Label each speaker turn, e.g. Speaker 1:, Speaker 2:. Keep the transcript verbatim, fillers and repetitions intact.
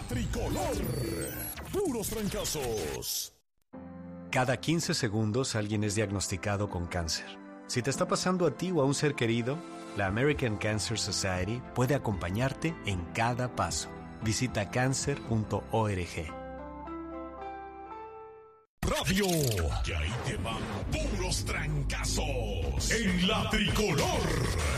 Speaker 1: Tricolor. Puros trancazos.
Speaker 2: Cada quince segundos alguien es diagnosticado con cáncer. Si te está pasando a ti o a un ser querido, la American Cancer Society puede acompañarte en cada paso. Visita cancer punto org.
Speaker 1: Radio, que ahí te van puros trancazos en la Tricolor.